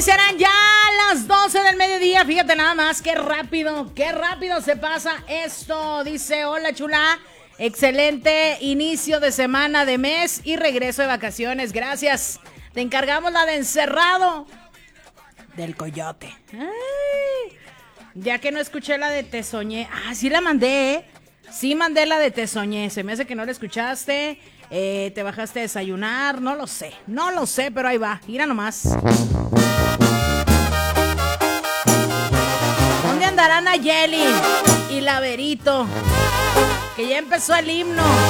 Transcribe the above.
y serán ya las 12 del mediodía. Fíjate nada más, qué rápido se pasa esto. Dice, hola chula, excelente inicio de semana, de mes y regreso de vacaciones. Gracias. Te encargamos la de encerrado del coyote. Ay, ya que no escuché la de Te Soñé. Ah, sí la mandé, ¿eh? Sí mandé la de Te Soñé. Se me hace que no la escuchaste. Te bajaste a desayunar. No lo sé, pero ahí va. Mira nomás. ¿Dónde andarán Nayeli y Laverito? Que ya empezó el himno.